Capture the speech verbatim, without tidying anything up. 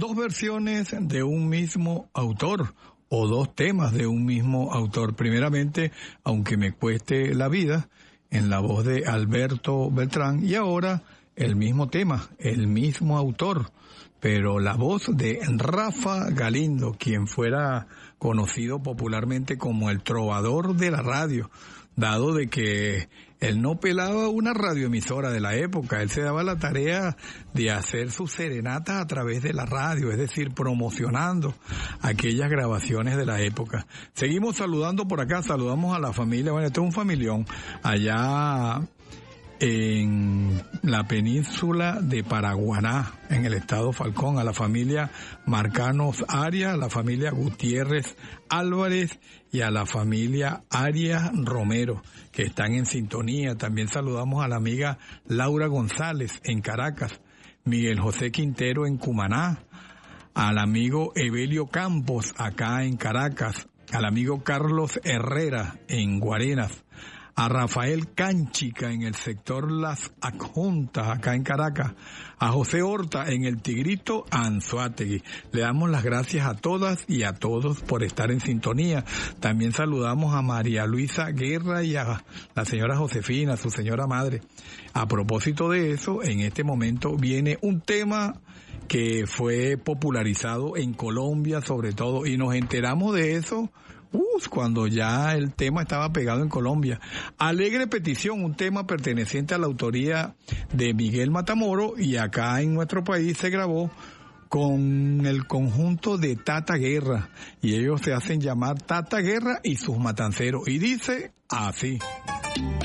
dos versiones de un mismo autor o dos temas de un mismo autor. Primeramente, Aunque me cueste la vida, en la voz de Alberto Beltrán, y ahora el mismo tema, el mismo autor, pero la voz de Rafa Galindo, quien fuera conocido popularmente como el trovador de la radio, dado de que él no pelaba una radioemisora de la época, él se daba la tarea de hacer sus serenatas a través de la radio, es decir, promocionando aquellas grabaciones de la época. Seguimos saludando por acá, saludamos a la familia, bueno, esto es un familión, allá en la península de Paraguaná, en el estado Falcón, a la familia Marcanos Arias, a la familia Gutiérrez Álvarez y a la familia Arias Romero, que están en sintonía. También saludamos a la amiga Laura González en Caracas, Miguel José Quintero en Cumaná, al amigo Evelio Campos acá en Caracas, al amigo Carlos Herrera en Guarenas, a Rafael Cánchica en el sector Las Adjuntas, acá en Caracas, a José Horta en el Tigrito Anzoátegui. Le damos las gracias a todas y a todos por estar en sintonía. También saludamos a María Luisa Guerra y a la señora Josefina, su señora madre. A propósito de eso, en este momento viene un tema que fue popularizado en Colombia sobre todo, y nos enteramos de eso Uh, cuando ya el tema estaba pegado en Colombia. Alegre petición, un tema perteneciente a la autoría de Miguel Matamoro, y acá en nuestro país se grabó con el conjunto de Tata Guerra, y ellos se hacen llamar Tata Guerra y sus matanceros, y dice así.